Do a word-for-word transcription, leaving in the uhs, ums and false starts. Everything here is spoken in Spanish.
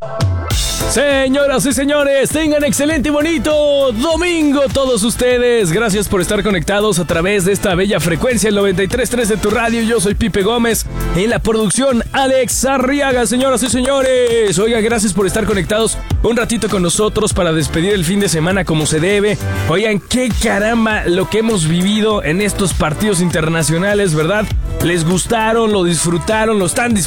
Señoras y señores, tengan excelente y bonito domingo todos ustedes. Gracias por estar conectados a través de esta bella frecuencia, el noventa y tres punto tres de tu radio. Yo soy Pipe Gómez, en la producción Alex Arriaga. Señoras y señores, oiga, gracias por estar conectados un ratito con nosotros para despedir el fin de semana como se debe. Oigan, qué caramba lo que hemos vivido en estos partidos internacionales, ¿verdad? ¿Les gustaron? ¿Lo disfrutaron? ¿Lo están disfrutando?